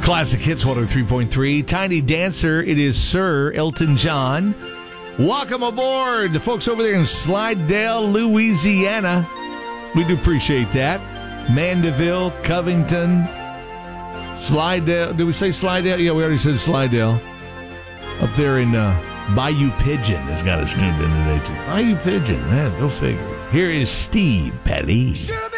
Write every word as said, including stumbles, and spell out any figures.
Classic Hits one oh three point three. Tiny Dancer, it is Sir Elton John. Welcome aboard, the folks over there in Slidell, Louisiana. We do appreciate that. Mandeville, Covington, Slidell. Did we say Slidell? Yeah, we already said Slidell. Up there in uh, Bayou Pigeon has got us tuned in today, too. Bayou Pigeon, man, go figure. Here is Steve Pelly.